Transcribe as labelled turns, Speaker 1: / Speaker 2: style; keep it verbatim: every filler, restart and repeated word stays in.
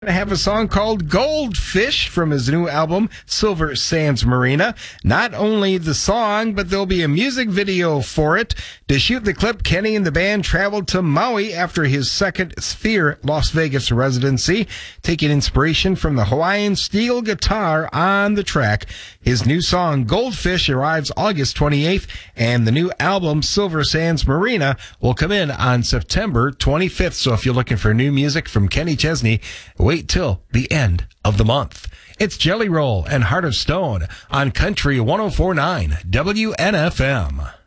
Speaker 1: Have a song called Goldfish from his new album, Silver Sands Marina. Not only the song, but there'll be a music video for it. To shoot the clip, Kenny and the band traveled to Maui after his second Sphere Las Vegas residency, taking inspiration from the Hawaiian steel guitar on the track. His new song, Goldfish, arrives August twenty-eighth, and the new album, Silver Sands Marina, will come in on September twenty-fifth. So if you're looking for new music from Kenny Chesney, wait till the end of the month. It's Jelly Roll and Heart of Stone on Country one oh four point nine W N F M.